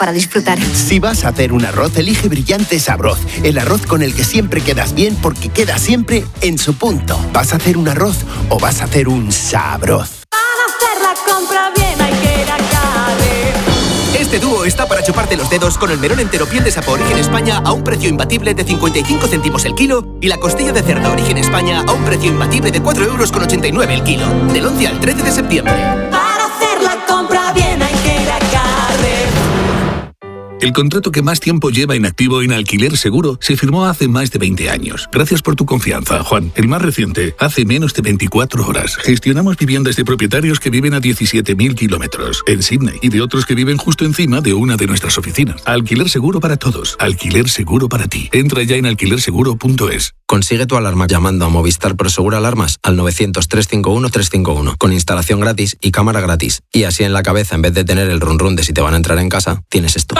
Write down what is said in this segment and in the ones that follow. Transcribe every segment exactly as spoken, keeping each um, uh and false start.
para disfrutar. Si vas a hacer un arroz, elige Brillante Sabroz, el arroz con el que siempre quedas bien porque queda siempre en su punto. ¿Vas a hacer un arroz o vas a hacer un sabroz? Para hacer la compra bien hay que ir a Carre. Este dúo está para chuparte los dedos con el melón entero piel de sapo Origen España a un precio imbatible de cincuenta y cinco céntimos el kilo y la costilla de cerdo Origen España a un precio imbatible de cuatro euros con ochenta y nueve el kilo. Del once al trece de septiembre. Para hacer la compra bien hay que ir a Carre. El contrato que más tiempo lleva inactivo en Alquiler Seguro se firmó hace más de veinte años. Gracias por tu confianza, Juan. El más reciente, hace menos de veinticuatro horas. Gestionamos viviendas de propietarios que viven a diecisiete mil kilómetros en Sydney y de otros que viven justo encima de una de nuestras oficinas. Alquiler Seguro para todos. Alquiler Seguro para ti. Entra ya en alquiler seguro punto es. Consigue tu alarma llamando a Movistar Prosegur Alarmas al novecientos, trescientos cincuenta y uno, trescientos cincuenta y uno con instalación gratis y cámara gratis. Y así en la cabeza, en vez de tener el run run de si te van a entrar en casa, tienes esto.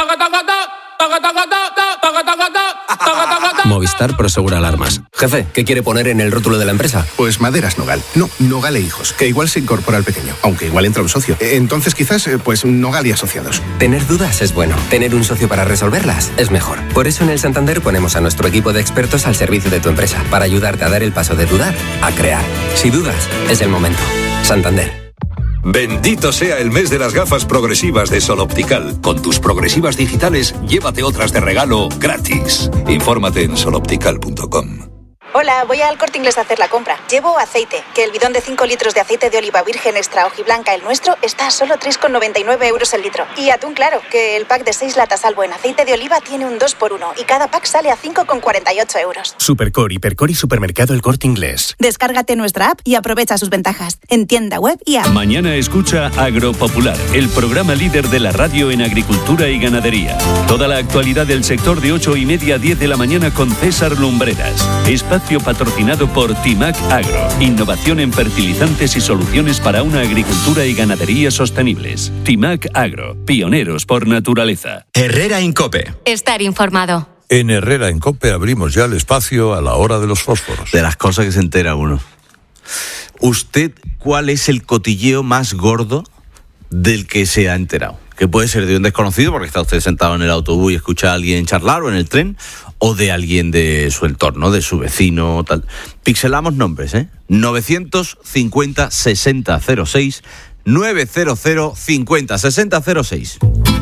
Movistar Prosegur Alarmas. Jefe, ¿qué quiere poner en el rótulo de la empresa? Pues Maderas Nogal. No, Nogal e Hijos, que igual se incorpora al pequeño, aunque igual entra un socio. Entonces quizás, pues Nogal y Asociados. Tener dudas es bueno. Tener un socio para resolverlas es mejor. Por eso en el Santander ponemos a nuestro equipo de expertos al servicio de tu empresa, para ayudarte a dar el paso de dudar a crear. Si dudas, es el momento. Santander. Bendito sea el mes de las gafas progresivas de Sol Optical. Con tus progresivas digitales, llévate otras de regalo gratis. Infórmate en sol optical punto com. Hola, voy al Corte Inglés a hacer la compra. Llevo aceite, que el bidón de cinco litros de aceite de oliva virgen extra hojiblanca, el nuestro, está a solo tres con noventa y nueve euros el litro. Y atún claro, que el pack de seis latas Albo en aceite de oliva tiene un dos por uno y cada pack sale a cinco con cuarenta y ocho euros. Supercor, Hipercor y Supermercado El Corte Inglés. Descárgate nuestra app y aprovecha sus ventajas. En tienda web y app. Mañana escucha Agropopular, el programa líder de la radio en agricultura y ganadería. Toda la actualidad del sector de ocho y media a diez de la mañana con César Lumbreras. Espacio patrocinado por Timac Agro. Innovación en fertilizantes y soluciones para una agricultura y ganadería sostenibles. Timac Agro. Pioneros por naturaleza. Herrera Incope. Estar informado. En Herrera Incope abrimos ya el espacio a la hora de los fósforos. De las cosas que se entera uno. ¿Usted cuál es el cotilleo más gordo del que se ha enterado? Que puede ser de un desconocido, porque está usted sentado en el autobús y escucha a alguien charlar, o en el tren, o de alguien de su entorno, de su vecino, tal. Pixelamos nombres, ¿eh? novecientos cincuenta, sesenta, cero seis, novecientos cincuenta, sesenta, cero seis.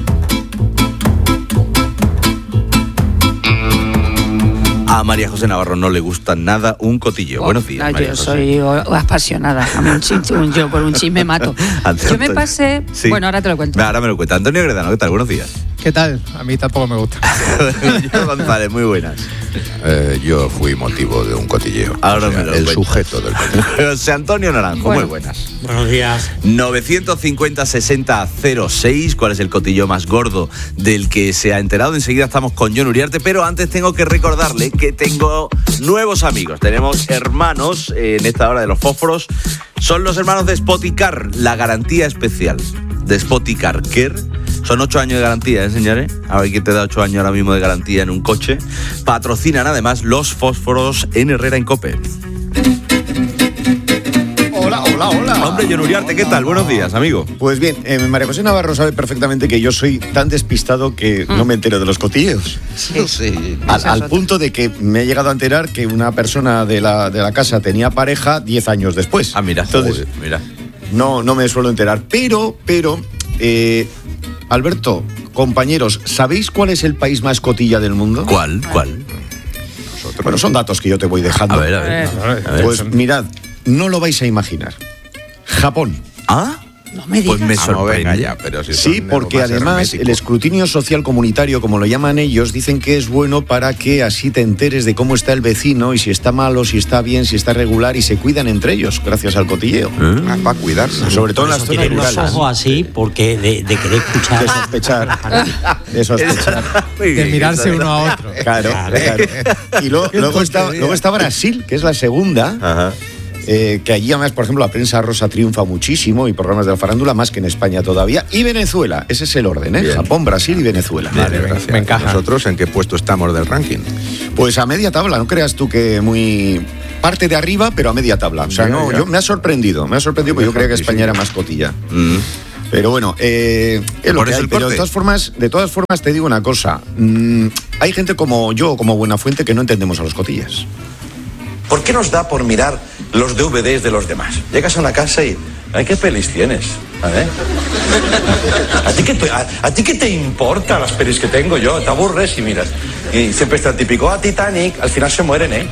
A María José Navarro no le gusta nada un cotilleo. Oh, Buenos días, no, María yo José. soy apasionada. A mí un chisme, yo por un chisme mato. Yo me pasé... Sí. Bueno, ahora te lo cuento. Ahora me lo cuenta. Antonio Gredano, ¿qué tal? Buenos días. ¿Qué tal? A mí tampoco me gusta. Yo, González, muy buenas. Eh, yo fui motivo de un cotilleo. Ahora o sea, me lo el cuento. Sujeto del cotilleo. José Antonio Naranjo, bueno. Muy buenas. Buenos días. novecientos cincuenta, sesenta, cero seis. ¿Cuál es el cotilleo más gordo del que se ha enterado? Enseguida estamos con John Uriarte, pero antes tengo que recordarle que tengo nuevos amigos. Tenemos hermanos en esta hora de los fósforos. Son los hermanos de Spoticar, la garantía especial de Spoticar Care. Son ocho años de garantía, ¿eh, señores? A ver quién te da ocho años ahora mismo de garantía en un coche. Patrocinan además los fósforos en Herrera Incope. Hola, hola, hola. Hombre, John Uriarte, ¿qué tal? Buenos días, amigo. Pues bien, eh, María José Navarro sabe perfectamente que yo soy tan despistado que mm. no me entero de los cotilleos. Sí, sí. Al, al punto de que me he llegado a enterar que una persona de la, de la casa tenía pareja diez años después. Ah, mira. Entonces, Joder, mira. No, no me suelo enterar. Pero, pero, eh, Alberto, compañeros, ¿sabéis cuál es el país más cotilla del mundo? ¿Cuál? ¿Cuál? Nosotros. Bueno, son datos que yo te voy dejando. A ver, a ver. A ver, a ver. Pues mirad, no lo vais a imaginar. Japón. ¿Ah? No me digas. Pues me sorprende. Ah, no, ya, pero si sí, porque además hermético. El escrutinio social comunitario, como lo llaman ellos, dicen que es bueno para que así te enteres de cómo está el vecino y si está malo, si está bien, si está regular, y se cuidan entre ellos gracias al cotilleo. ¿Eh? Ah, para cuidarse. Sobre todo en las zonas rurales. Los ojos así porque de, de querer escuchar. De sospechar. De sospechar. De mirarse uno a otro. Claro, claro. Y luego, luego, está, luego está Brasil, que es la segunda. Ajá. Eh, que allí además, por ejemplo, la prensa rosa triunfa muchísimo y programas de la farándula más que en España todavía. Y Venezuela, ese es el orden, ¿eh? Bien. Japón, Brasil y Venezuela. Vale, vale, me encaja. ¿Nosotros en qué puesto estamos del ranking? Pues a media tabla, no creas tú que muy... parte de arriba, pero a media tabla. O sea, ya, no, ya. Yo me ha sorprendido, me ha sorprendido porque yo creía que España era más cotilla. Mm. Pero bueno, eh, es lo que hay. Pero de todas formas, de todas formas te digo una cosa. Mmm, hay gente como yo, como Buenafuente, que no entendemos a los cotillas. ¿Por qué nos da por mirar los D V Ds de los demás? Llegas a una casa y... Ay, ¿qué pelis tienes? ¿Vale? ¿A ti, qué te, a, ¿A ti qué te importa las pelis que tengo yo? Te aburres y miras. Y siempre está el típico, ah, Titanic, al final se mueren, ¿eh?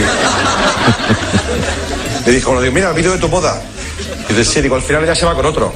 Sí. Le dijo uno, digo, mira, el vídeo de tu boda. Y dice, sí, digo, al final ya se va con otro.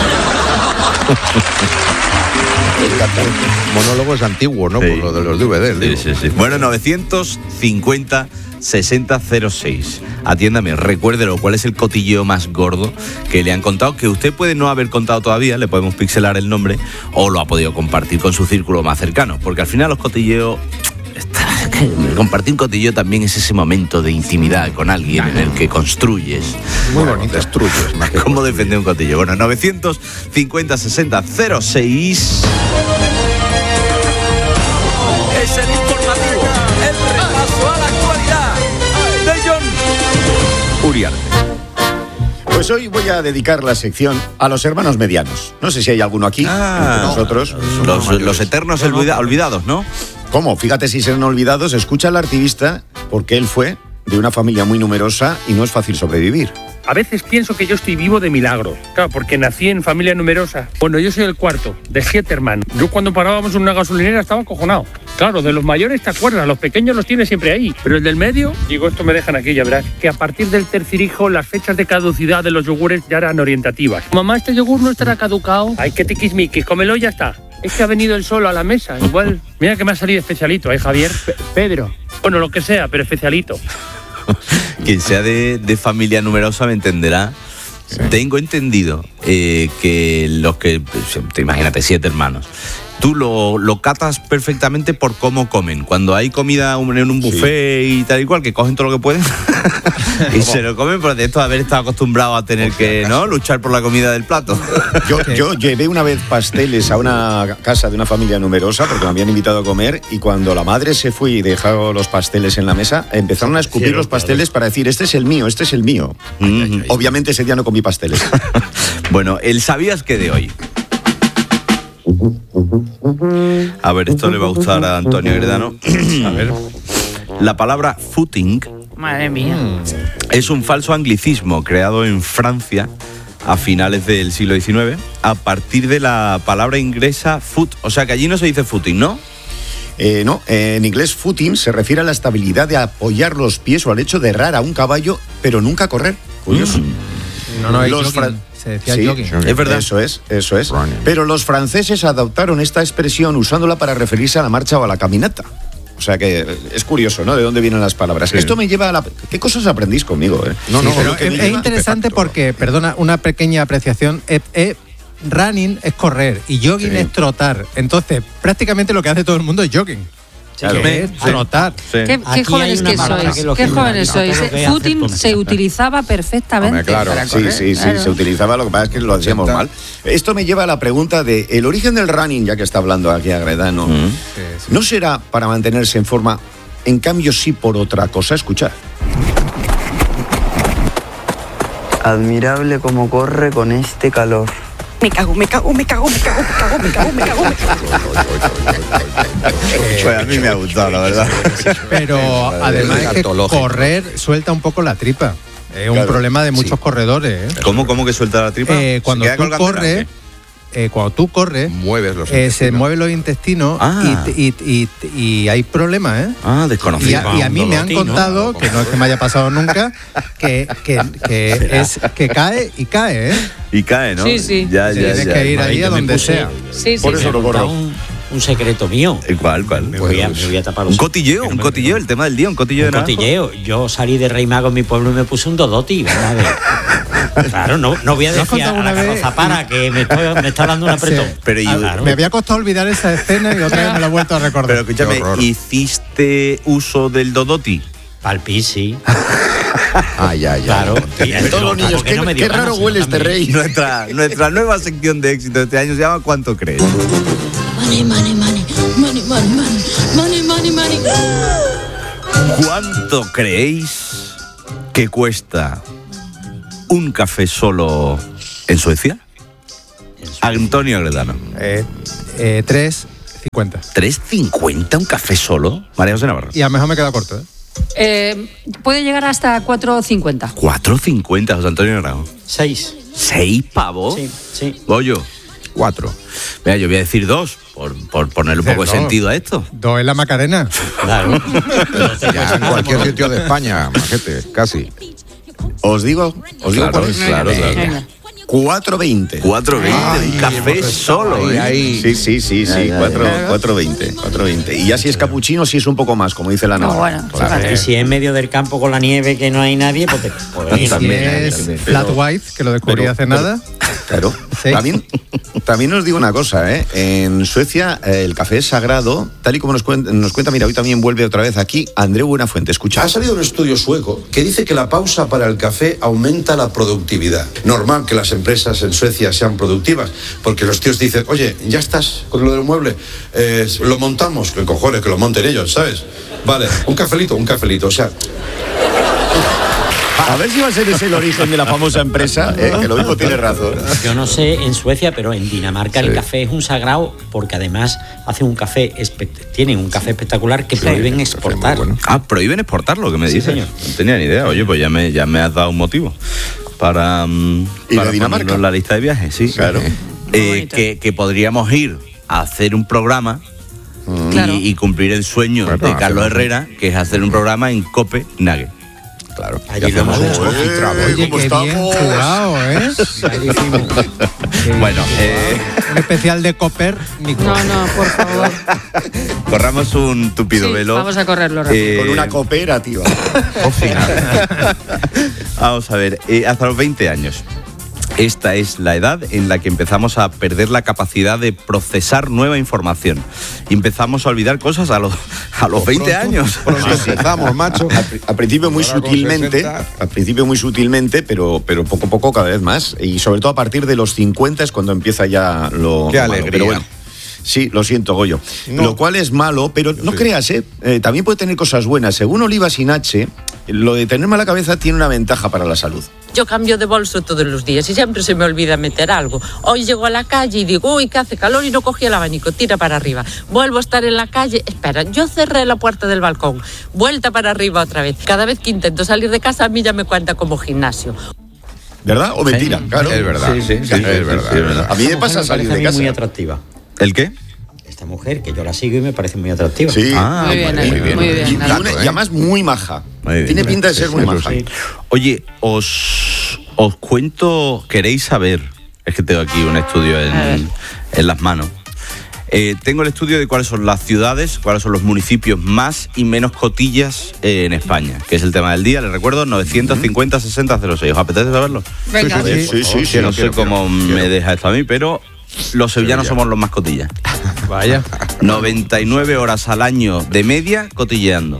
Monólogos antiguos, ¿no? Sí. Por lo de los D V Ds. Sí, sí, sí. Bueno, novecientos cincuenta sesenta cero seis. Atiéndame, recuérdelo, ¿cuál es el cotilleo más gordo que le han contado? Que usted puede no haber contado todavía, le podemos pixelar el nombre, o lo ha podido compartir con su círculo más cercano. Porque al final los cotilleos... Compartir un cotilleo también es ese momento de intimidad con alguien en el que construyes. Muy bonito. Destruyes. Más que ¿Cómo defender un cotilleo? Bueno, novecientos cincuenta sesenta cero seis. Es el informativo, el repaso a la actualidad de Jon Uriarte. Pues hoy voy a dedicar la sección a los hermanos medianos. No sé si hay alguno aquí, ah, entre nosotros. Los, los, los eternos olvida, olvidados, ¿no? ¿Cómo? Fíjate si serán olvidados. Escucha al activista, porque él fue de una familia muy numerosa y no es fácil sobrevivir. A veces pienso que yo estoy vivo de milagro. Claro, porque nací en familia numerosa. Bueno, yo soy el cuarto, de siete hermanos. Yo cuando parábamos en una gasolinera estaba acojonado. Claro, de los mayores te acuerdas, los pequeños los tienes siempre ahí. Pero el del medio, digo, esto me dejan aquí, ya verás, que a partir del tercer hijo las fechas de caducidad de los yogures ya eran orientativas. Mamá, este yogur no estará caducado. Ay, qué tiquismiquis, cómelo y ya está. Es que ha venido el solo a la mesa. Igual, mira que me ha salido especialito, ¿eh, Javier? P- Pedro. Bueno, lo que sea, pero especialito. Quien sea de, de familia numerosa me entenderá. Sí. Tengo entendido eh, que los que, te imagínate, siete hermanos, tú lo, lo catas perfectamente por cómo comen. Cuando hay comida en un buffet sí. y tal y cual, que cogen todo lo que pueden y se lo comen, pero de esto haber estado acostumbrado a tener que no luchar por la comida del plato. Yo, yo llevé una vez pasteles a una casa de una familia numerosa porque me habían invitado a comer, y cuando la madre se fue y dejó los pasteles en la mesa, empezaron a escupir los pasteles para decir, este es el mío, este es el mío. Mm. Obviamente ese día no comí pasteles. Bueno, el ¿sabías qué de hoy? A ver, esto le va a gustar a Antonio Heredano. A ver. La palabra footing, madre mía, es un falso anglicismo creado en Francia a finales del siglo diecinueve a partir de la palabra inglesa foot. O sea que allí no se dice footing, ¿no? Eh, no, eh, en inglés footing se refiere a la estabilidad de apoyar los pies o al hecho de errar a un caballo, pero nunca correr. Curioso. Mm. No, no, hay los fra- se decía sí, jogging. Es verdad. Eso es, eso es. Running. Pero los franceses adoptaron esta expresión usándola para referirse a la marcha o a la caminata. O sea que es curioso, ¿no? De dónde vienen las palabras. Sí. Esto me lleva a la... ¿Qué cosas aprendís conmigo, eh? No, sí, no, pero es, es interesante porque, perdona, una pequeña apreciación. Eh, eh, running es correr y jogging sí. es trotar. Entonces, prácticamente lo que hace todo el mundo es jogging. Claro. Que es trotar. Sí. ¿Qué, qué jóvenes que sois? Que ¿Qué jóvenes sois? Footing se utilizaba perfectamente. Hombre, claro, para correr, sí, sí, claro. sí, se utilizaba, lo que pasa es que lo hacíamos mal. Esto me lleva a la pregunta de el origen del running, ya que está hablando aquí Agredano. Mm. Sí, sí. ¿No será para mantenerse en forma, en cambio sí por otra cosa? Escuchad. Admirable cómo corre con este calor. Me cago, me cago, me cago, me cago, me cago, me cago, me cago, me cago. Pues a mí me ha gustado, la verdad. Pero además es que correr suelta un poco la tripa. Es un claro, problema de muchos sí. corredores. ¿eh? ¿Cómo, ¿Cómo que suelta la tripa? Eh, cuando, tú corres, eh, cuando tú corres, mueves los eh, se mueven los intestinos ah. y, y, y, y hay problemas. ¿eh? Ah, desconocido. Y a, y a mí me han contado, que no es que me haya pasado nunca, que, que, que, es, que cae y cae. ¿eh? Y cae, ¿no? Sí, sí. Ya, sí, ya, tienes ya. que ir ahí a donde puse, sea. Sí, sí, Por eso sí. lo corro. Un, un secreto mío. ¿Cuál, cuál? Me voy a, me voy a tapar los un cotilleo, un cotilleo, el tema del día, un cotilleo un de cotilleo. Yo salí de Rey Mago en mi pueblo y me puse un Dodoti. Claro, no, no voy a decir a la carrozapara que me, estoy, me está dando un apretón. Sí, pero ah, claro. Me había costado olvidar esa escena y otra vez me la he vuelto a recordar. Pero escúchame, ¿hiciste uso del Dodoti? Palpí, sí. Ah, ya, ya. Claro. Todos los niños, qué, no qué raro huele este rey. Nuestra, nuestra nueva sección de éxito de este año se llama ¿Cuánto crees? Money, money, money, money, money, money, money, money, money. ¿Cuánto creéis que cuesta un café solo en Suecia? ¿En Antonio Agredano. Eh, eh, tres cincuenta. ¿tres cincuenta un café solo? María José Navarro. Y a lo mejor me queda corto, ¿eh? Eh, puede llegar hasta cuatro cincuenta. cuatro cincuenta, José Antonio Agredano. seis. ¿seis pavos? Sí, sí. Bollo. Cuatro. Mira, yo voy a decir dos, por, por ponerle un poco de No. sentido a esto. Dos en la Macarena. Claro. Ya en cualquier sitio de España, majete, casi. Os digo, os digo Claro, cuál es. claro, claro. Venga. cuatro veinte. cuatro veinte, Ay, un café hemos solo, estado ahí, ¿eh? ahí. Sí, sí, sí, sí, cuatro veinte, cuatro veinte. Y ya si es capuchino, sí es un poco más, como dice la No, norma. bueno, Claro. fíjate. Y si es en medio del campo con la nieve que no hay nadie, pues te puedes Y ir. si También, es también. flat Pero- white, que lo descubrí pero- hace pero- nada. Claro. Sí. También, también os digo una cosa, ¿eh? En Suecia eh, el café es sagrado, tal y como nos cuenta, nos cuenta, mira, hoy también vuelve otra vez aquí Andreu Buenafuente. Escucha. Ha salido un estudio sueco que dice que la pausa para el café aumenta la productividad. Normal que las empresas en Suecia sean productivas, porque los tíos dicen, oye, ya estás con lo del mueble, eh, lo montamos, que cojones, que lo monten ellos, ¿sabes? Vale, un cafelito, un cafelito, o sea... A ver si va a ser ese el origen de la famosa empresa, ¿eh? Que lo mismo tiene razón. Yo no sé en Suecia, pero en Dinamarca el café es un sagrado porque además hacen un café espe- tienen un café espectacular que prohíben exportar. Ah, prohíben exportarlo, que me Sí, dices. señor. No tenía ni idea. Oye, pues ya me, ya me has dado un motivo para, mm, ¿Y para de Dinamarca? ponerlo en la lista de viajes, sí. Claro. Eh, que, que podríamos ir a hacer un programa y, Claro. y cumplir el sueño Bueno, de Carlos hacemos- Herrera, que es hacer un programa en Copenhague. Claro. Allí Y hacemos lo un hacemos. coffee travel. Oye, qué bien jugado, ¿eh? Ahí hicimos. Bueno, eh, Un especial de Copper. No, no, por favor. corramos un tupido Sí, velo. vamos a correrlo rápido. Eh, Con una cooperativa. Vamos a ver, eh, hasta los veinte años. Esta es la edad en la que empezamos a perder la capacidad de procesar nueva información. Y empezamos a olvidar cosas a los, a los veinte años. Pronto empezamos, macho. Al, pri- al principio muy Ahora con sutilmente, sesenta. al principio muy sutilmente, pero, pero poco a poco cada vez más. Y sobre todo a partir de los cincuenta es cuando empieza ya lo, Qué lo malo. alegría. Pero bueno, sí, lo siento, Goyo. No. Lo cual es malo, pero no Sí. creas, ¿eh? Eh, también puede tener cosas buenas. Según Oliva Sinache, lo de tener mala cabeza tiene una ventaja para la salud. Yo cambio de bolso todos los días y siempre se me olvida meter algo. Hoy llego a la calle y digo, uy, que hace calor y no cogí el abanico, tira para arriba. Vuelvo a estar en la calle, espera, yo cerré la puerta del balcón, vuelta para arriba otra vez. Cada vez que intento salir de casa a mí ya me cuenta como gimnasio. ¿Verdad? ¿O mentira? Claro. Es verdad. Sí, sí, sí, es sí, verdad. sí, es verdad. A mí me Esta pasa mujer salir parece de a mí muy casa. atractiva. ¿El qué? Esta mujer, que yo la sigo y me parece muy atractiva. Sí. Ah, Muy bien, muy muy bien. bien. Y, y nada. una- y además muy maja. Muy bien. Tiene pinta de ser muy Eso maja. sí. Oye, os, os cuento, ¿queréis saber? Es que tengo aquí un estudio A ver. en, en las manos. Eh, tengo el estudio de cuáles son las ciudades, cuáles son los municipios más y menos cotillas eh, en España, que es el tema del día. Les recuerdo, novecientos cincuenta sesenta cero seis. ¿Os apetece saberlo? Venga. Sí, sí, sí, sí, Que no sé quiero, cómo quiero, me quiero. deja esto a mí, pero los sevillanos Sevilla. somos los más cotillas. Vaya. noventa y nueve horas al año de media cotilleando.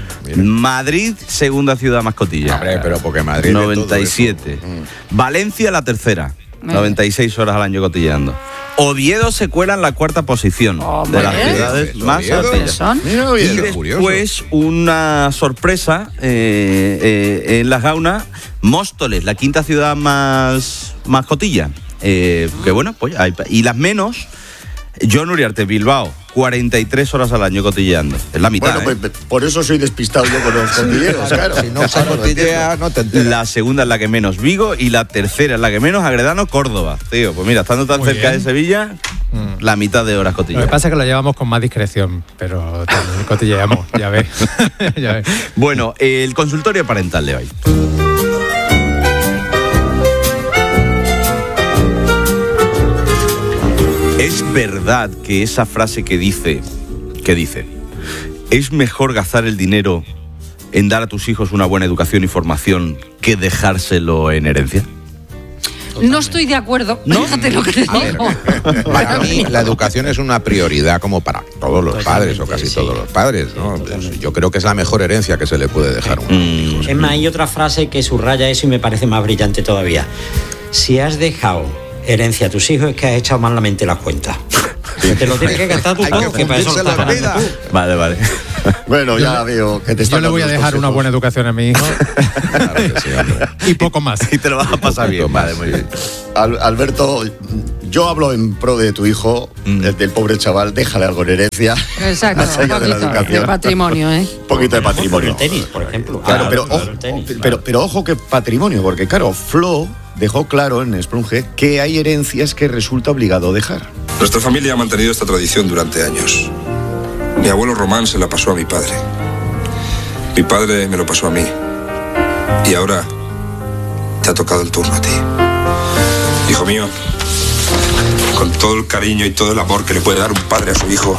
Madrid, segunda ciudad más cotilla. Hombre, pero porque Madrid. de todo noventa y siete. eso. Mm. Valencia, la tercera. Venga. noventa y seis horas al año cotilleando. Oviedo se cuela en la cuarta posición Hombre. de las ciudades Oviedo. más cotillas. Son. Mira, Y Oviedo. después una sorpresa eh, eh, en las Gaunas, Móstoles, la quinta ciudad más, más cotilla. Eh, que bueno, pues hay, y las menos, John Uriarte, Bilbao, cuarenta y tres horas al año cotilleando. Es la mitad. Bueno, ¿eh? pues por eso soy despistado yo con los cotilleros, claro. Si no se cotillea, no te enteras. La segunda es la que menos, Vigo, y la tercera es la que menos, Agredano, Córdoba. Tío, pues mira, estando tan Muy cerca bien. de Sevilla, la mitad de horas Lo que cotilleando. pasa es que lo llevamos con más discreción, pero también cotilleamos, ya ves. Ya ves. Bueno, el consultorio parental de hoy. Es verdad que esa frase que dice, que dice, es mejor gastar el dinero en dar a tus hijos una buena educación y formación que dejárselo en herencia. No estoy de acuerdo. Fíjate lo que te digo. Para mí, la educación es una prioridad como para todos los padres o casi todos los padres, ¿no? Pues yo creo que es la mejor herencia que se le puede dejar a un hijo. Es más, hay otra frase que subraya eso y me parece más brillante todavía. Si has dejado herencia a tus hijos es que has echado malamente las cuentas. Te lo tienes que gastar tú Hay que todo, que para eso lo fundirse estás la ganando vida. tú. Vale, vale. Bueno, ya veo que te está Yo le voy a dejar una buena educación a mi hijo. Claro que sí, hombre. Y poco más. Y te lo vas a pasar bien. Vale, muy bien. Al- Alberto, yo hablo en pro de tu hijo, mm. del, del pobre chaval, déjale algo en herencia. Exacto, un poquito de, de patrimonio, ¿eh? Un poquito de patrimonio. El tenis, por ejemplo. Claro, claro, pero, ojo, tenis, claro. Pero, pero ojo que patrimonio, porque claro, Flo dejó claro en Sprunge que hay herencias que resulta obligado dejar. Nuestra familia ha mantenido esta tradición durante años. Mi abuelo Román se la pasó a mi padre. Mi padre me lo pasó a mí. Y ahora te ha tocado el turno a ti. Hijo mío, con todo el cariño y todo el amor que le puede dar un padre a su hijo,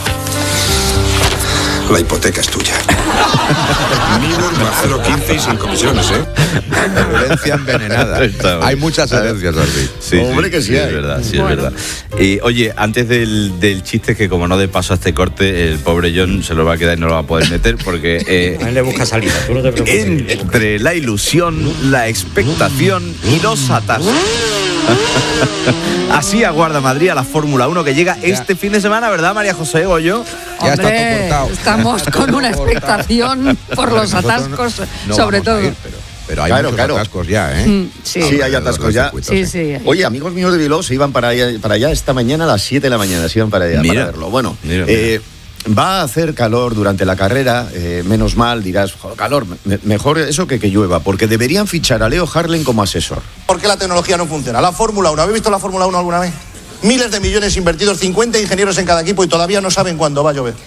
la hipoteca es tuya. Mínimo Marcelo quince y sin comisiones, ¿eh? Herencia envenenada. Hay muchas herencias así. Sí, Hombre, sí, que sí, sí hay. es verdad, sí Bueno. es verdad. Y oye, antes del, del chiste, que como no de paso a este corte, el pobre John se lo va a quedar y no lo va a poder meter porque... Eh, a él le busca salida, tú no te preocupes. Entre la ilusión, la expectación y los atascos. Así aguarda Madrid a la Fórmula uno que llega ya. este fin de semana, ¿verdad, María José Goyo? Ya está todo cortado. Estamos con una expectación por los atascos, no, no sobre todo. Ir, pero, pero hay claro, muchos claro. atascos ya, ¿eh? Mm, sí. sí, hay atascos ya. Sí, sí. Hay. Oye, amigos míos de Bilbao se iban para allá, para allá esta mañana a las siete de la mañana, se iban para allá mira, para verlo. Bueno, mira, eh, va a hacer calor durante la carrera, eh, menos mal, dirás, joder, calor, me, mejor eso que que llueva, porque deberían fichar a Leo Harlem como asesor. ¿Por qué la tecnología no funciona? La Fórmula uno, ¿habéis visto la Fórmula uno alguna vez? Miles de millones invertidos, cincuenta ingenieros en cada equipo y todavía no saben cuándo va a llover.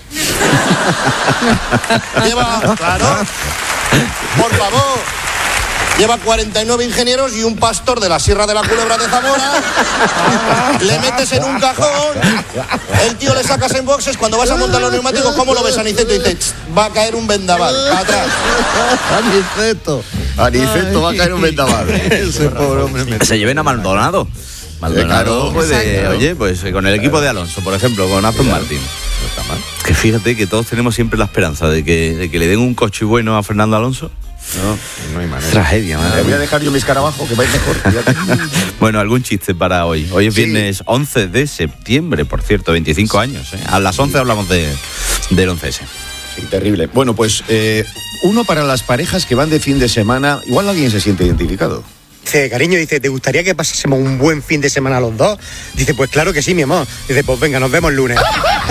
Lleva, claro, por favor, lleva cuarenta y nueve ingenieros y un pastor de la Sierra de la Culebra de Zamora. Le metes en un cajón, el tío le sacas en boxes, cuando vas a montar los neumáticos, ¿cómo lo ves, Aniceto? Y dice, va a caer un vendaval, atrás. Aniceto, Aniceto, va a caer un vendaval. Ese pobre hombre. Me... Se lleven a Maldonado. Maldonado claro, puede, exacto. oye, pues con el equipo de Alonso, por ejemplo, con Aston claro. Martin. No está mal. Que fíjate que todos tenemos siempre la esperanza de que, de que le den un coche bueno a Fernando Alonso. No, no hay manera. Tragedia, madre. Le voy a dejar yo mi escarabajo, que vais mejor. Bueno, algún chiste para hoy. Hoy es sí. viernes once de septiembre, por cierto, veinticinco años. ¿eh? A las once sí. hablamos de, del once ese. Sí, terrible. Bueno, pues eh, uno para las parejas que van de fin de semana. Igual alguien se siente identificado. Dice, cariño, dice, ¿te gustaría que pasásemos un buen fin de semana los dos? Dice, pues claro que sí, mi amor. Dice, pues venga, nos vemos el lunes.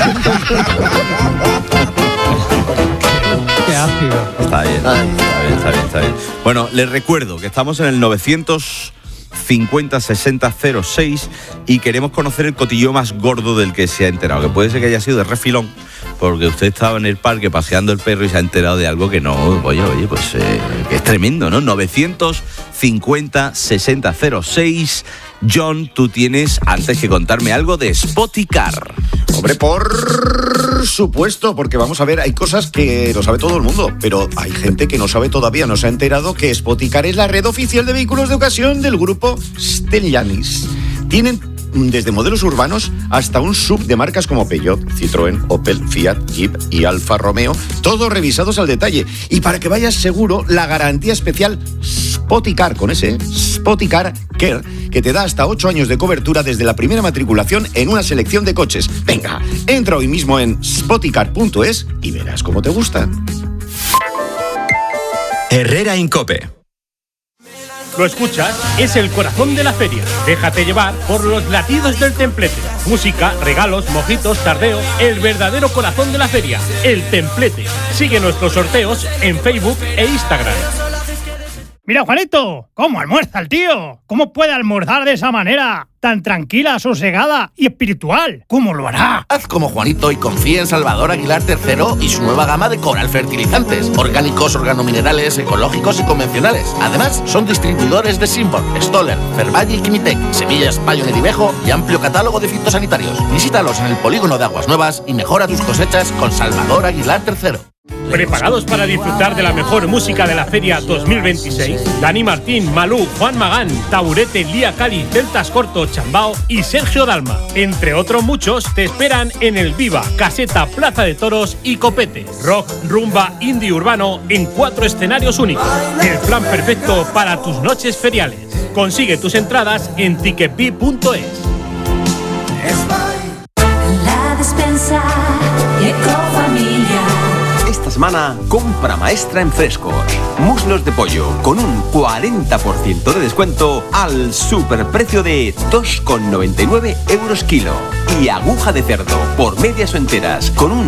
Qué ácido. Está bien, está bien, está bien, está bien. Bueno, les recuerdo que estamos en el novecientos cincuenta sesenta cero seis y queremos conocer el cotillón más gordo del que se ha enterado, que puede ser que haya sido de refilón, porque usted estaba en el parque paseando el perro y se ha enterado de algo que no, oye, oye, pues eh, que es tremendo, ¿no? novecientos cincuenta sesenta cero seis. John, tú tienes antes que contarme algo de Spoticar. Hombre, por supuesto, porque vamos a ver, hay cosas que lo sabe todo el mundo, pero hay gente que no sabe todavía, no se ha enterado que Spoticar es la red oficial de vehículos de ocasión del grupo Stellantis. Tienen desde modelos urbanos hasta un sub de marcas como Peugeot, Citroën, Opel, Fiat, Jeep y Alfa Romeo, todos revisados al detalle. Y para que vayas seguro, la garantía especial Spoticar, con ese, Spoticar Care, que te da hasta ocho años de cobertura desde la primera matriculación en una selección de coches. Venga, entra hoy mismo en spoticar punto es y verás cómo te gustan. Herrera Incope. Lo escuchas, es el corazón de la feria. Déjate llevar por los latidos del templete. Música, regalos, mojitos, tardeo. El verdadero corazón de la feria, el templete. Sigue nuestros sorteos en Facebook e Instagram. Mira, Juanito, ¿cómo almuerza el tío? ¿Cómo puede almorzar de esa manera? Tan tranquila, sosegada y espiritual. ¿Cómo lo hará? Haz como Juanito y confía en Salvador Aguilar tercero y su nueva gama de Coral Fertilizantes. Orgánicos, organominerales, ecológicos y convencionales. Además, son distribuidores de Simbor, Stoller, Fervalle y Kimitec, Semillas Pioneer y Bejo y amplio catálogo de fitosanitarios. Visítalos en el polígono de Aguas Nuevas y mejora tus cosechas con Salvador Aguilar tercero. ¿Preparados para disfrutar de la mejor música de la Feria dos mil veintiséis? Dani Martín, Malú, Juan Magán, Taburete, Lía Cali, Celtas Corto, Chambao y Sergio Dalma. Entre otros muchos, te esperan en el Viva, Caseta, Plaza de Toros y Copete. Rock, rumba, indie urbano en cuatro escenarios únicos. El plan perfecto para tus noches feriales. Consigue tus entradas en ticketpi punto es. La despensa y Ecofamilia. semana, compra maestra en Frescos. Muslos de pollo con un cuarenta por ciento de descuento al superprecio de dos con noventa y nueve euros kilo. Y aguja de cerdo por medias o enteras con un